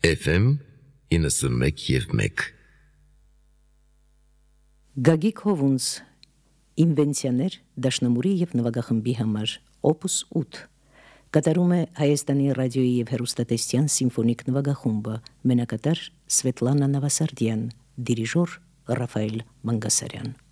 FM 91.1 Գագիկ Հովունց Ինվենցիաներ դաշնամուրի եւ նվագախմբի համար Opus 8 կատարում է Հայաստանի ռադիոյի եւ հեռուստատեսության սիմֆոնիկ նվագախումբը մենակատար Սվետլանա Նավասարդյան դիրիժոր Ռաֆայել Մանգասարյան